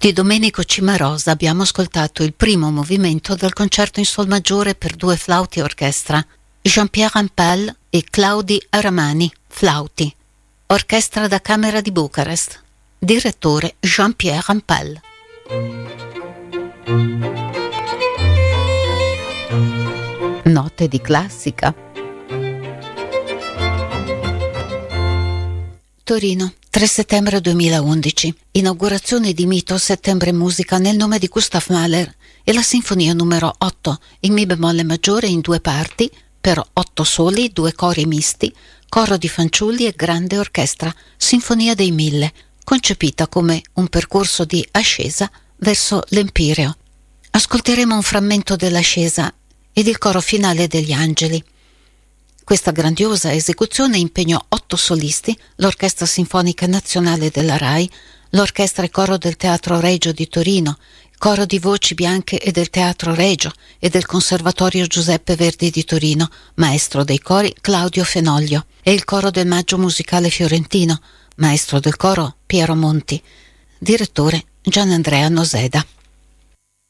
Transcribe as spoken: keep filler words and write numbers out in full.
Di Domenico Cimarosa abbiamo ascoltato il primo movimento del concerto in sol maggiore per due flauti e orchestra, Jean-Pierre Rampal e Claudi Aramani, flauti, orchestra da Camera di Bucarest, direttore Jean-Pierre Rampal. Note di classica. Torino, tre settembre duemilaundici, inaugurazione di Mito Settembre Musica nel nome di Gustav Mahler e la sinfonia numero otto in mi bemolle maggiore in due parti per otto soli, due cori misti, coro di fanciulli e grande orchestra, Sinfonia dei Mille, concepita come un percorso di ascesa verso l'Empireo. Ascolteremo un frammento dell'ascesa ed il coro finale degli angeli. Questa grandiosa esecuzione impegnò otto solisti, l'Orchestra Sinfonica Nazionale della RAI, l'Orchestra e Coro del Teatro Regio di Torino, il Coro di Voci Bianche e del Teatro Regio e del Conservatorio Giuseppe Verdi di Torino, maestro dei cori Claudio Fenoglio, e il Coro del Maggio Musicale Fiorentino, maestro del coro Piero Monti, direttore Gianandrea Noseda.